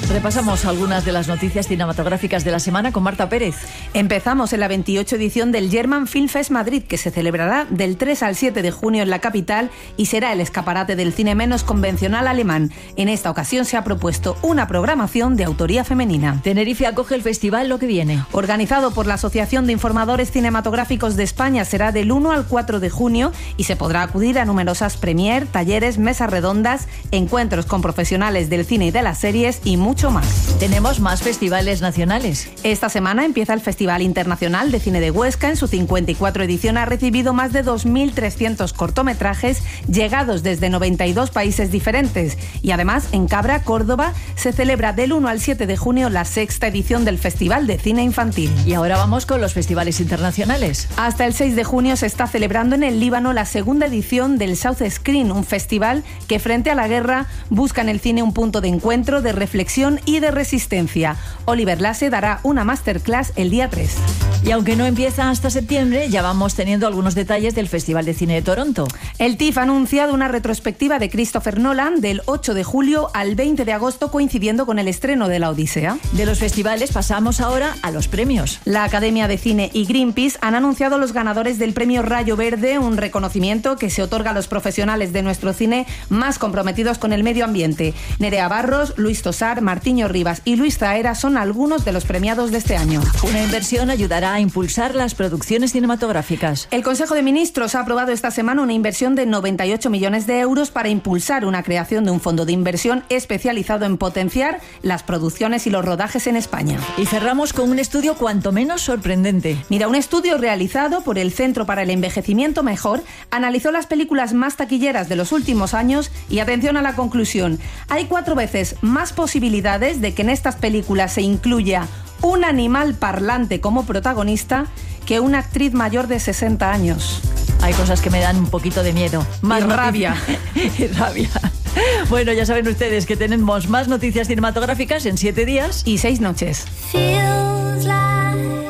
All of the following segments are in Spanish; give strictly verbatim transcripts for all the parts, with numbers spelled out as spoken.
Repasamos algunas de las noticias cinematográficas de la semana con Marta Pérez. Empezamos en la veintiocho edición del German Film Fest Madrid, que se celebrará del tres al siete de junio en la capital y será el escaparate del cine menos convencional alemán. En esta ocasión se ha propuesto una programación de autoría femenina. Tenerife acoge el festival Lo que viene. Organizado por la Asociación de Informadores Cinematográficos de España, será del uno al cuatro de junio y se podrá acudir a numerosas premier, talleres, mesas redondas, encuentros con profesionales del cine y de las series y mucho más. Tenemos más festivales nacionales. Esta semana empieza el Festival Internacional de Cine de Huesca. En su cincuenta y cuatro edición ha recibido más de dos mil trescientos cortometrajes llegados desde noventa y dos países diferentes. Y además, en Cabra, Córdoba, se celebra del uno al siete de junio la sexta edición del Festival de Cine Infantil. Y ahora vamos con los festivales internacionales. Hasta el seis de junio se está celebrando en el Líbano la segunda edición del South Screen, un festival que frente a la guerra busca en el cine un punto de encuentro, de reflexión y de resistencia. Oliver Lasse dará una masterclass el día tres. Y aunque no empieza hasta septiembre, ya vamos teniendo algunos detalles del Festival de Cine de Toronto. El T I F ha anunciado una retrospectiva de Christopher Nolan del ocho de julio al veinte de agosto, coincidiendo con el estreno de La Odisea. De los festivales pasamos ahora a los premios. La Academia de Cine y Greenpeace han anunciado los ganadores del premio Rayo Verde, un reconocimiento que se otorga a los profesionales de nuestro cine más comprometidos con el medio ambiente. Nerea Barros, Luis Tosar, Martiño Rivas y Luis Zaera son algunos de los premiados de este año. Una inversión ayudará a impulsar las producciones cinematográficas. El Consejo de Ministros ha aprobado esta semana una inversión de noventa y ocho millones de euros para impulsar una creación de un fondo de inversión especializado en potenciar las producciones y los rodajes en España. Y cerramos con un estudio cuanto menos sorprendente. Mira, un estudio realizado por el Centro para el Envejecimiento Mejor analizó las películas más taquilleras de los últimos años y atención a la conclusión. Hay cuatro veces más posibilidades de que en estas películas se incluya un animal parlante como protagonista que una actriz mayor de sesenta años. Hay cosas que me dan un poquito de miedo. Más rabia. Y rabia. Bueno, ya saben ustedes que tenemos más noticias cinematográficas en siete días y seis noches. Feels like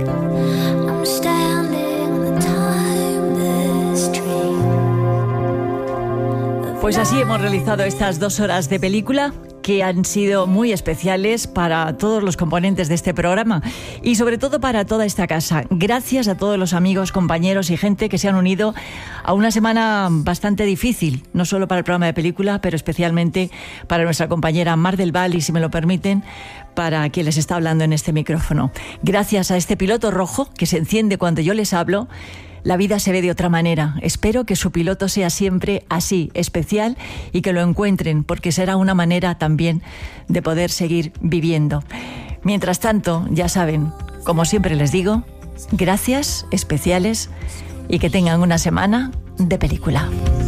I'm standing on the timeless train. Pues así hemos realizado estas dos horas de película, que han sido muy especiales para todos los componentes de este programa y sobre todo para toda esta casa. Gracias a todos los amigos, compañeros y gente que se han unido a una semana bastante difícil, no solo para el programa de película, pero especialmente para nuestra compañera Mar del Val y, si me lo permiten, para quien les está hablando en este micrófono. Gracias a este piloto rojo que se enciende cuando yo les hablo, la vida se ve de otra manera. Espero que su piloto sea siempre así, especial, y que lo encuentren, porque será una manera también de poder seguir viviendo. Mientras tanto, ya saben, como siempre les digo, gracias especiales y que tengan una semana de película.